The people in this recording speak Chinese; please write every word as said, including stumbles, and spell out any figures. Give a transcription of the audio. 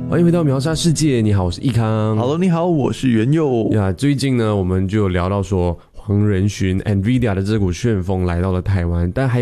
欢迎回到秒杀世界，你好，我是易康。 Hello， 你好，我是元佑。 呀，最近呢，我们就聊到说黄仁勋 NVIDIA 的这股旋风来到了台湾，但还